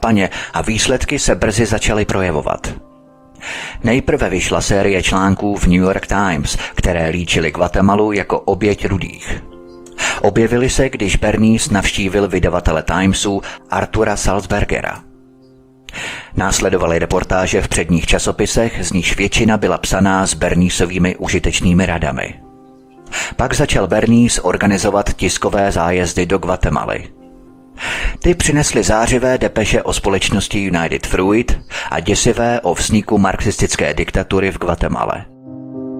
kampaně a výsledky se brzy začaly projevovat. Nejprve vyšla série článků v New York Times, které líčily Guatemalu jako oběť rudých. Objevily se, když Bernays navštívil vydavatele Timesu Artura Sulzbergera. Následovaly reportáže v předních časopisech, z nichž většina byla psaná s Bernaysovými užitečnými radami. Pak začal Bernays organizovat tiskové zájezdy do Guatemaly. Ty přinesly zářivé depeše o společnosti United Fruit a děsivé o vzniku marxistické diktatury v Guatemale.